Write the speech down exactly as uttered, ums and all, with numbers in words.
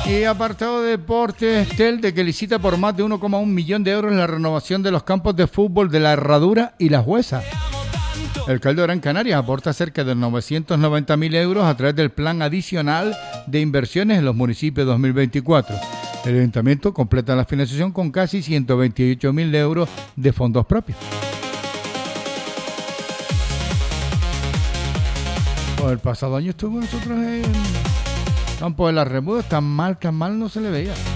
Y apartado de deportes, Telde, que licita por más de uno coma uno millón de euros la renovación de los campos de fútbol de La Herradura y Las Huesas. El Caldo de Gran Canaria aporta cerca de novecientos noventa mil euros a través del Plan Adicional de Inversiones en los Municipios dos mil veinticuatro. El Ayuntamiento completa la financiación con casi ciento veintiocho mil euros de fondos propios. Pues el pasado año estuvo nosotros en Campo de las Remudas, tan mal, tan mal no se le veía.